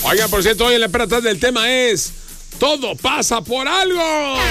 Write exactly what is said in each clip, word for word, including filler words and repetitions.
Oigan, por cierto, hoy en la perra del tema es... Todo pasa por algo.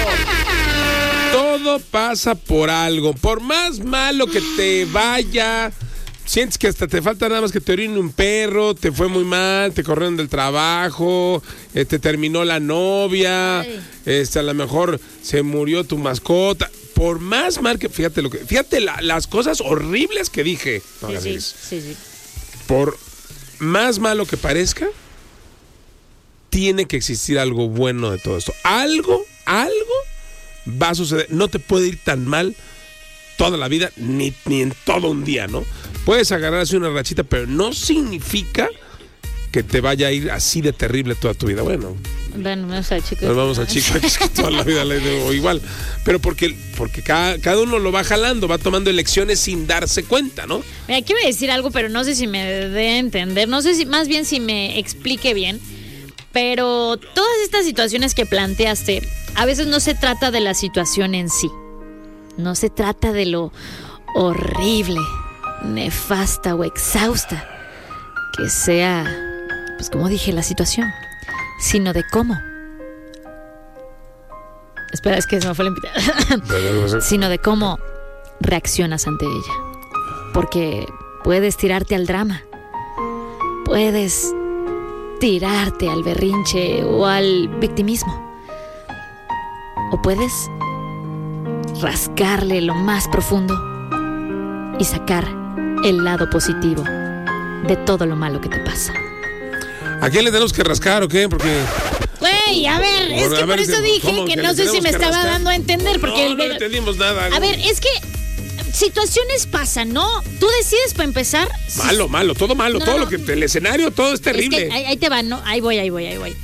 Todo pasa por algo. Por más malo que te vaya, sientes que hasta te falta nada más que te orine un perro, te fue muy mal, te corrieron del trabajo, eh, te terminó la novia, este, a lo mejor se murió tu mascota. Por más mal que, fíjate lo que, fíjate la, las cosas horribles que dije. No, sí, sí, sí, sí. Por más malo que parezca, tiene que existir algo bueno de todo esto. Algo, algo va a suceder. No te puede ir tan mal toda la vida, ni, ni en todo un día, ¿no? Puedes agarrar así una rachita, pero no significa que te vaya a ir así de terrible toda tu vida. Bueno, bueno vamos a chicos. Nos vamos a chicos, es que toda la vida le digo igual. Pero porque, porque cada, cada uno lo va jalando, va tomando elecciones sin darse cuenta, ¿no? Mira, quiero decir algo, pero no sé si me dé a entender. No sé si, más bien si me explique bien. Pero todas estas situaciones que planteaste, a veces no se trata de la situación en sí. No se trata de lo horrible, nefasta o exhausta que sea, pues como dije, la situación, sino de cómo. Espera, es que se me fue la invitación. Sino de cómo reaccionas ante ella. Porque puedes tirarte al drama. Puedes tirarte al berrinche o al victimismo. O puedes rascarle lo más profundo y sacar el lado positivo de todo lo malo que te pasa. ¿A quién le tenemos que rascar o qué? Porque... Güey, a ver, es que por eso dije que no sé si me estaba dando a entender. Porque no, no entendimos nada. A ver, es que situaciones pasan, ¿no? Tú decides para empezar. Malo, malo, todo malo, no, todo no, lo que el escenario, todo es terrible. Es que ahí, ahí te va, ¿no? Ahí voy, ahí voy, ahí voy.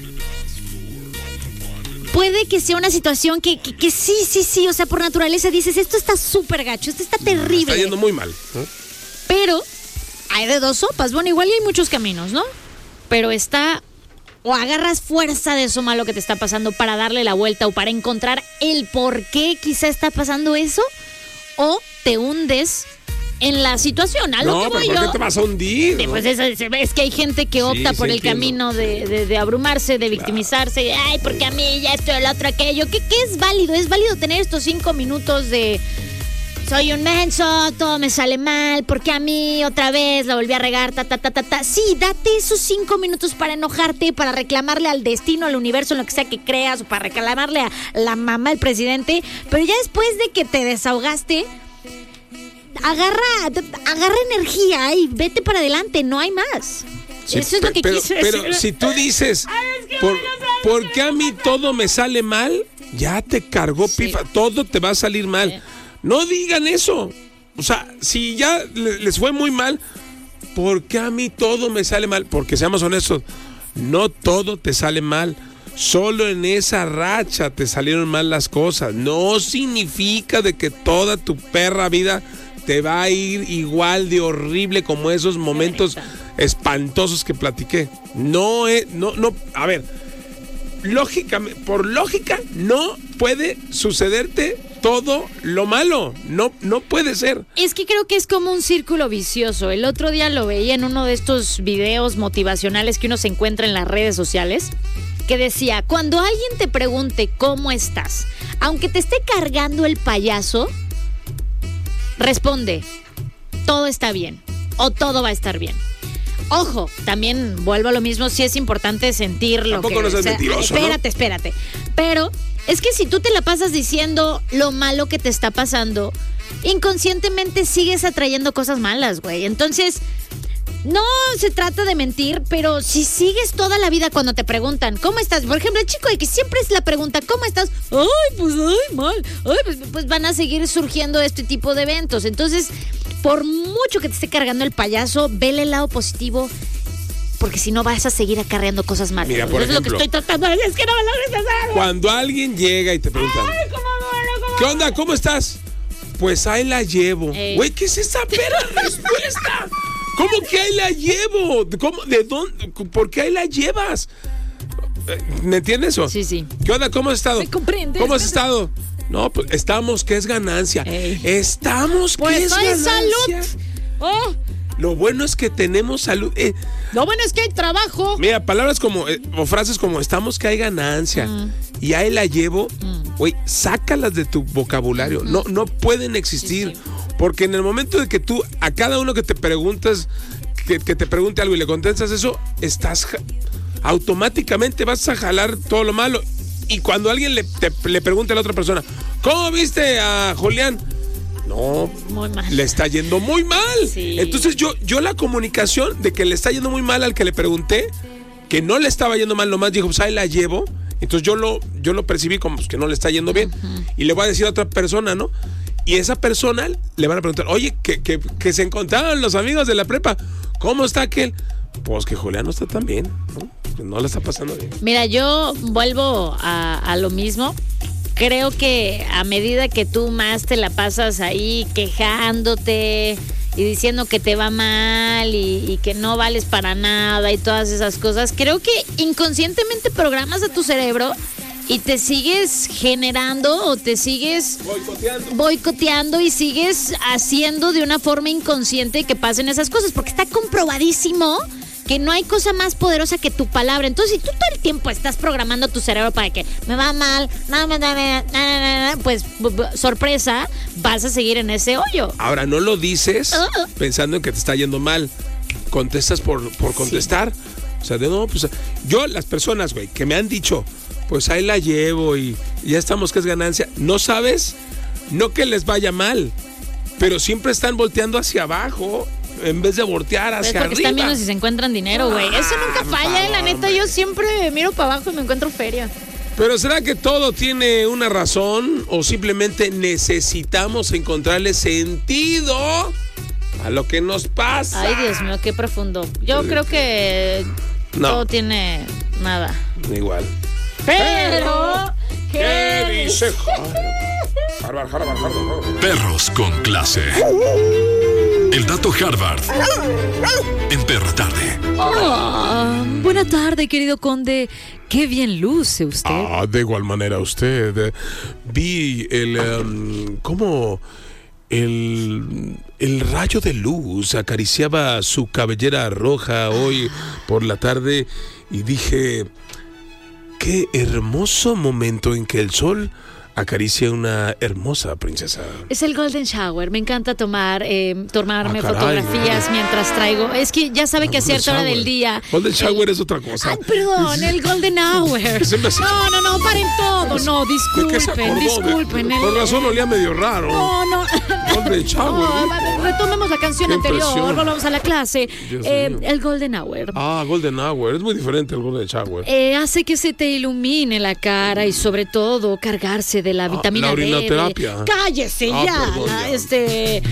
Puede que sea una situación que, que, que sí, sí, sí, o sea, por naturaleza dices, esto está súper gacho, esto está terrible. Está yendo muy mal, ¿no? Pero hay de dos sopas, bueno, igual y hay muchos caminos, ¿no? Pero está, o agarras fuerza de eso malo que te está pasando para darle la vuelta o para encontrar el por qué quizá está pasando eso. O te hundes en la situación. A lo no, que voy pero ¿por yo, qué te vas a hundir? ¿no? Pues es, es que hay gente que opta sí, por sí, el entiendo. camino de, de, de abrumarse, de victimizarse. Claro. De, ay, porque a mí ya esto, el otro, aquello. ¿Qué, ¿Qué es válido? Es válido tener estos cinco minutos de... Soy un menso, todo me sale mal, porque a mí otra vez la volví a regar, ta, ta, ta, ta, ta. Sí, date esos cinco minutos para enojarte, para reclamarle al destino, al universo, en lo que sea que creas, o para reclamarle a la mamá, al presidente. Pero ya después de que te desahogaste, agarra, agarra energía y vete para adelante, no hay más. Sí, Eso es lo que pero, quise pero decir. Si tú dices, Ay, es que por, ¿por qué a mí todo me sale mal? Ya te cargó sí. pifa, todo te va a salir mal. Sí. No digan eso. O sea, si ya les fue muy mal, ¿por qué a mí todo me sale mal? Porque seamos honestos, no todo te sale mal. Solo en esa racha te salieron mal las cosas. No significa de que toda tu perra vida te va a ir igual de horrible como esos momentos espantosos que platiqué. No es, no, no, a ver, lógicamente, por lógica, no puede sucederte todo lo malo. No, no puede ser. Es que creo que es como un círculo vicioso. El otro día lo veía en uno de estos videos motivacionales que uno se encuentra en las redes sociales, que decía, cuando alguien te pregunte cómo estás, aunque te esté cargando el payaso, responde, todo está bien, o todo va a estar bien. Ojo, también vuelvo a lo mismo, sí es importante sentir lo Tampoco que... no seas o sea, mentiroso, espérate, ¿no? espérate. Pero es que si tú te la pasas diciendo lo malo que te está pasando, inconscientemente sigues atrayendo cosas malas, güey. Entonces, no se trata de mentir, pero si sigues toda la vida cuando te preguntan, ¿cómo estás? Por ejemplo, el chico de que siempre es la pregunta, ¿cómo estás? Ay, pues, ay, mal. Ay, pues, pues van a seguir surgiendo este tipo de eventos. Entonces, por mucho que te esté cargando el payaso, vele el lado positivo, porque si no vas a seguir acarreando cosas malas. Mira, por Eso ejemplo, es lo que estoy tratando de decir, es que no me lo hagas. Cuando alguien llega y te pregunta, Ay, ¿cómo, cómo, ¿qué onda? ¿Cómo estás? Pues ahí la llevo. Ey. Güey, ¿qué es esa perra respuesta? ¿Cómo que ahí la llevo? ¿Cómo? ¿De dónde? ¿Por qué ahí la llevas? ¿Me entiendes eso? Sí, sí. ¿Qué onda? ¿Cómo has estado? ¿Me comprendes? ¿Cómo has estado? No, pues estamos, que es ganancia. Ey. Estamos, que pues es hay ganancia. salud. Oh. Lo bueno es que tenemos salud. Eh, Lo bueno es que hay trabajo. Mira, palabras como, eh, o frases como estamos que hay ganancia mm. y ahí la llevo, güey, mm. sácalas de tu vocabulario. Mm. No, no pueden existir. Sí, sí. Porque en el momento de que tú, a cada uno que te preguntas, que, que te pregunte algo y le contestas eso, estás automáticamente vas a jalar todo lo malo. Y cuando alguien le, te, le pregunta a la otra persona, ¿cómo viste a Julián? No, muy mal. Le está yendo muy mal. Sí. Entonces yo, yo la comunicación de que le está yendo muy mal al que le pregunté, que no le estaba yendo mal, nomás dijo, pues ahí la llevo. Entonces yo lo, yo lo percibí como pues, que no le está yendo bien. Uh-huh. Y le voy a decir a otra persona, ¿no? Y esa persona le van a preguntar, oye, que, que, que se encontraron los amigos de la prepa, ¿cómo está aquel? Pues que Julián no está tan bien, ¿no? No le está pasando bien. Mira, yo vuelvo a, a lo mismo. Creo que a medida que tú más te la pasas ahí quejándote y diciendo que te va mal y, y que no vales para nada y todas esas cosas, creo que inconscientemente programas a tu cerebro y te sigues generando o te sigues boicoteando. boicoteando y sigues haciendo de una forma inconsciente que pasen esas cosas, porque está comprobadísimo que no hay cosa más poderosa que tu palabra. Entonces, si tú todo el tiempo estás programando tu cerebro para que me va mal, na, na, na, na, na, na, pues b- b- sorpresa, vas a seguir en ese hoyo. Ahora, no lo dices uh-huh. pensando en que te está yendo mal. Contestas por, por contestar. Sí. O sea, de no, pues yo, las personas, güey, que me han dicho, pues ahí la llevo y ya estamos que es ganancia. No sabes, no que les vaya mal, pero siempre están volteando hacia abajo en vez de voltear hacia arriba. Porque están viendo si se encuentran dinero, güey. Ah, eso nunca falla, eh, la neta. Yo siempre miro para abajo y me encuentro feria. Pero ¿será que todo tiene una razón o simplemente necesitamos encontrarle sentido a lo que nos pasa? Ay, Dios mío, qué profundo. Yo creo que no. Todo tiene nada. Igual. Pero, ¿qué dice Harvard? Harvard, Harvard, Harvard. Perros con clase. El dato Harvard en Perra Tarde. Oh, buena tarde, querido conde. Qué bien luce usted. Ah, de igual manera usted. Vi el... Um, ¿Cómo...? El, el rayo de luz acariciaba su cabellera roja hoy por la tarde y dije, qué hermoso momento en que el sol acaricia una hermosa princesa. Es el Golden Shower. Me encanta tomar, eh, tomarme ah, fotografías mientras traigo. Es que ya sabe ah, que a cierta hora del día. Golden Shower el... es otra cosa. Ay, perdón, el Golden Hour. No, no, no, paren todo. No, disculpen, disculpen. De... Por razón olía medio raro. No, no. Golden Shower. No, retomemos la canción Qué anterior. Impresión. Volvamos a la clase. Eh, el Golden Hour. Ah, Golden Hour. Es muy diferente el Golden Shower. Eh, hace que se te ilumine la cara y sobre todo cargarse de la vitamina ah, la D. orinoterapia. De... Cállese ah, ya, perdón, ya. Este.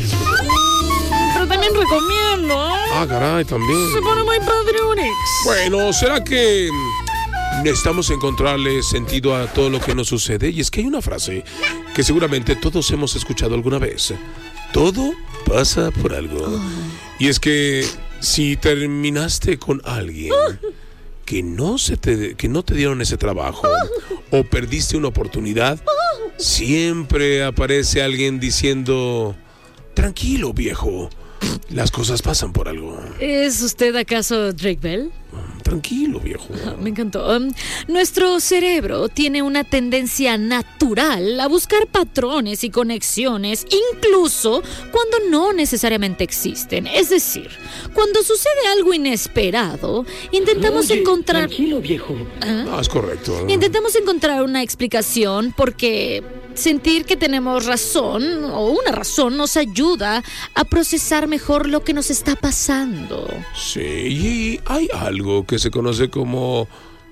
Pero también recomiendo. Ah, caray, también. Se pone muy padrunix. Bueno, ¿será que necesitamos encontrarle sentido a todo lo que nos sucede? Y es que hay una frase que seguramente todos hemos escuchado alguna vez. Todo pasa por algo. Oh. Y es que si terminaste con alguien oh. que no se te, que no te dieron ese trabajo oh. o perdiste una oportunidad, oh. siempre aparece alguien diciendo, tranquilo viejo, las cosas pasan por algo. ¿Es usted acaso Drake Bell? Tranquilo, viejo. Me encantó. Um, nuestro cerebro tiene una tendencia natural a buscar patrones y conexiones, incluso cuando no necesariamente existen. Es decir, cuando sucede algo inesperado, intentamos Oye, encontrar... Tranquilo, viejo. ¿Ah? No, es correcto. Intentamos encontrar una explicación porque sentir que tenemos razón o una razón nos ayuda a procesar mejor lo que nos está pasando. Sí, y hay algo que se conoce como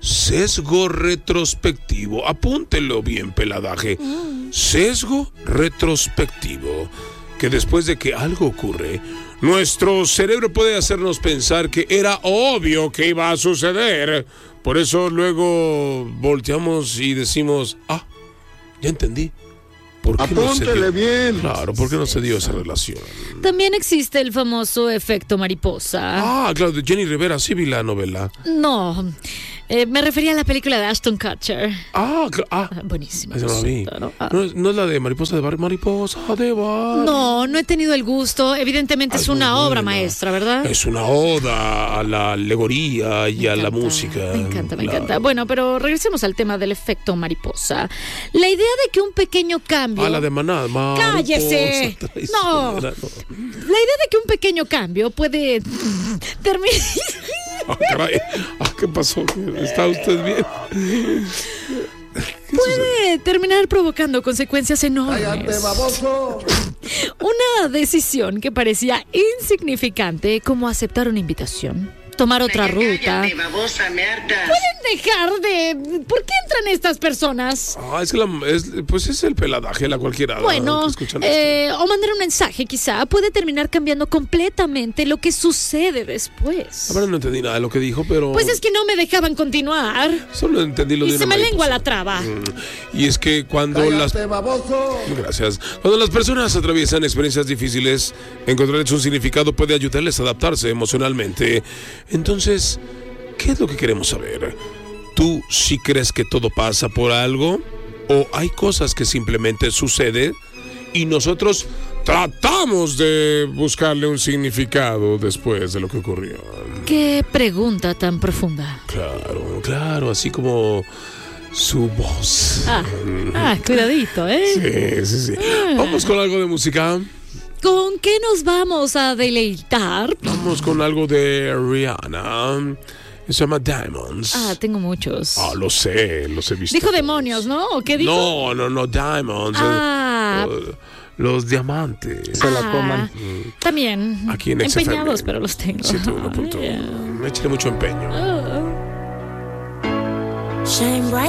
sesgo retrospectivo. Apúntelo bien, peladaje. Mm. Sesgo retrospectivo. Que después de que algo ocurre, nuestro cerebro puede hacernos pensar que era obvio que iba a suceder. Por eso luego volteamos y decimos, ah, ya entendí. ¿Por qué no se dio? bien. Claro, ¿por qué no se dio esa relación? También existe el famoso efecto mariposa. Ah, claro, de Jenny Rivera, sí vi la novela. No, Eh, me refería a la película de Ashton Kutcher. Ah, ah. Ah, buenísima. Esa no la vi. ¿no? Ah. No, es, no es la de Mariposa de Barrio. Mariposa de Barrio. No, no he tenido el gusto. Evidentemente Ay, es una muy obra buena. maestra, ¿verdad? Es una oda a la alegoría y Me a la encanta, música. Me encanta, me Claro. encanta. Bueno, pero regresemos al tema del efecto mariposa. La idea de que un pequeño cambio... Ah, la de Maná. Mariposa ¡Cállese! traicionera, No. no. La idea de que un pequeño cambio puede terminar... Ah, caray. Ah, ¿qué pasó? ¿Está usted bien? puede terminar provocando consecuencias enormes. ¡Cállate, baboso! Una decisión que parecía insignificante, como aceptar una invitación, tomar otra ruta. Cállate, babosa, me hartas. ¿Pueden dejar de...? ¿Por qué entran estas personas? Ah, es que la, es, pues es el peladaje, la cualquiera. Bueno, que escuchan eh, o mandar un mensaje quizá puede terminar cambiando completamente lo que sucede después. Ahora no entendí nada de lo que dijo, pero... Pues es que no me dejaban continuar Solo entendí lo y de se una me lengua mariposa. la traba. Mm, Y es que cuando las... ¡Cállate, baboso! Gracias. Cuando las personas atraviesan experiencias difíciles, encontrarles un significado puede ayudarles a adaptarse emocionalmente. Entonces, ¿qué es lo que queremos saber? ¿Tú sí crees que todo pasa por algo? ¿O hay cosas que simplemente suceden y nosotros tratamos de buscarle un significado después de lo que ocurrió? Qué pregunta tan profunda. Claro, claro, así como su voz. Ah, ah cuidadito, ¿eh? Sí, sí, sí. Vamos con algo de música. ¿Con qué nos vamos a deleitar? Vamos con algo de Rihanna. Se llama Diamonds. Ah, tengo muchos. Ah, lo sé, los he visto. Dijo demonios, ¿no? ¿O qué dijo? No, no, no, Diamonds. Ah. Los, los diamantes. Se la Ah, coman. También. Aquí en X F M. Empeñados, pero los tengo. ciento uno punto uno. Ah, Échale mucho empeño. yeah. Shine bright.